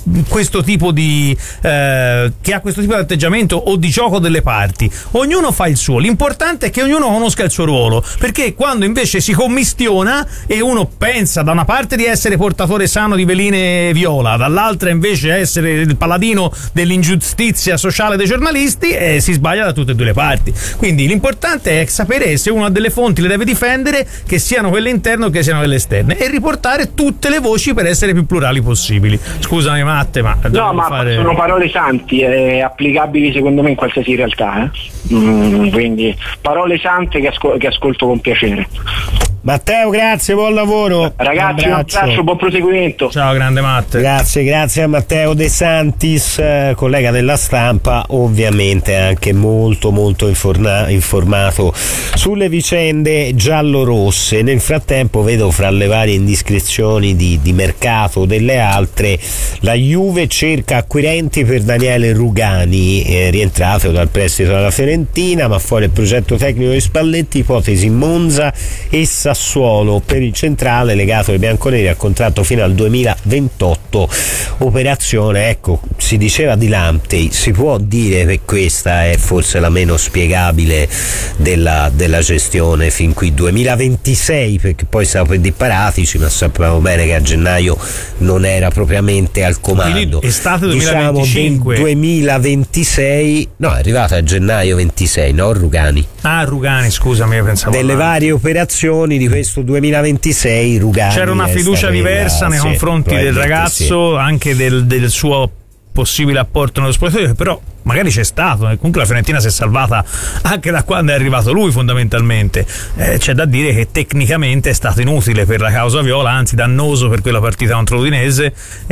questo tipo di che ha questo tipo di atteggiamento o di gioco delle parti. Ognuno fa il suo, l'importante è che ognuno conosca il suo ruolo, perché quando invece si commistiona e uno pensa da una parte di essere portatore sano di veline viola, dall'altra invece essere il paladino dell'ingiustizia sociale dei giornalisti, si sbaglia da tutte e due le parti. Quindi l'importante è sapere se uno ha delle fonti le deve difendere, che siano quelle interne o che siano quelle esterne, e riportare tutte le voci per essere più plurali possibili. Scusami Matte, ma no, ma sono parole santi, applicabili secondo me in qualsiasi realtà, quindi parole sante che ascolto con piacere. Matteo, grazie, buon lavoro. Ragazzi, un abbraccio, buon proseguimento. Ciao grande Matte. Grazie a Matteo De Santis, collega della Stampa, ovviamente anche molto informato sulle vicende giallorosse. Nel frattempo vedo fra le varie indiscrezioni di mercato delle altre, la Juve cerca acquirenti per Daniele Rugani, rientrato dal prestito alla Fiorentina, ma fuori il progetto tecnico di Spalletti, ipotesi Monza e Sassuolo per il centrale legato ai bianconeri a contratto fino al 2028. Operazione, ecco, si diceva di Lamptey, si può dire che questa è forse la meno spiegabile della gestione fin qui, 2026, perché poi stavo per dire Paratici, ma sappiamo bene che a gennaio non era propriamente al comando. Quindi estate 2025. Diciamo 2026, no, è arrivata a gennaio 26, no Rugani? Rugani, scusami, io pensavo delle varie operazioni di questo 2026 Rugani c'era una fiducia diversa nei confronti del ragazzo, anche del suo possibile apporto nello spogliatoio, che però magari c'è stato, comunque la Fiorentina si è salvata anche da quando è arrivato lui fondamentalmente. C'è da dire che tecnicamente è stato inutile per la causa viola, anzi dannoso per quella partita contro l'Udinese,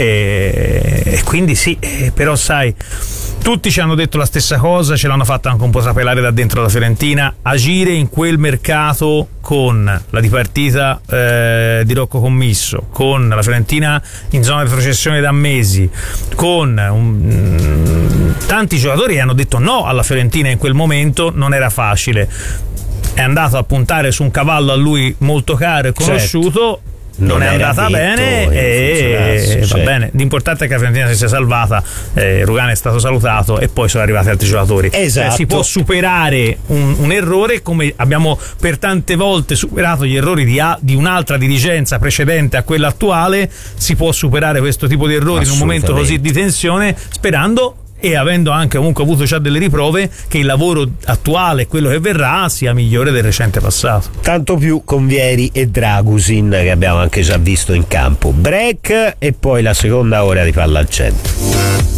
e quindi sì, però sai, tutti ci hanno detto la stessa cosa, ce l'hanno fatta anche un po' trapelare da dentro la Fiorentina. Agire in quel mercato con la dipartita di Rocco Commisso, con la Fiorentina in zona di retrocessione da mesi, con tanti giocatori che hanno detto no alla Fiorentina in quel momento, non era facile. È andato a puntare su un cavallo a lui molto caro e conosciuto, certo. Non è andata bene e va bene. L'importante è che la Fiorentina si sia salvata, Rugani è stato salutato e poi sono arrivati altri giocatori. Esatto. Si può superare un errore, come abbiamo per tante volte superato gli errori di un'altra dirigenza precedente a quella attuale. Si può superare questo tipo di errori in un momento così di tensione, sperando e avendo anche comunque avuto già delle riprove che il lavoro attuale e quello che verrà sia migliore del recente passato. Tanto più con Vieri e Dragusin, che abbiamo anche già visto in campo. Break e poi la seconda ora di Palla al Centro.